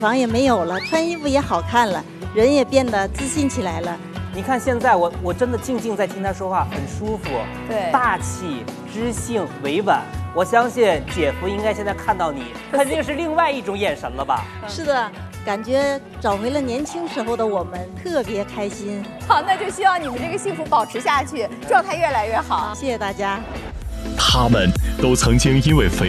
房也没有了，穿衣服也好看了，人也变得自信起来了。 你看现在我真的静静在听他说话，很舒服， 对， 大气、知性、委婉。我相信姐夫应该现在看到你，肯定是另外一种眼神了吧？ 是的，感觉找回了年轻时候的我们，特别开心。 好，那就希望你们这个幸福保持下去，状态越来越好。 谢谢大家。 他们都曾经因为肥